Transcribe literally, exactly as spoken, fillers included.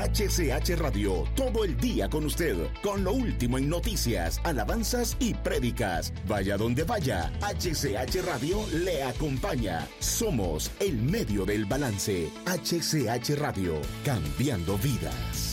H C H Radio, todo el día con usted, con lo último en noticias, alabanzas y prédicas. Vaya donde vaya, H C H Radio le acompaña. Somos el medio del balance. H C H Radio, cambiando vidas.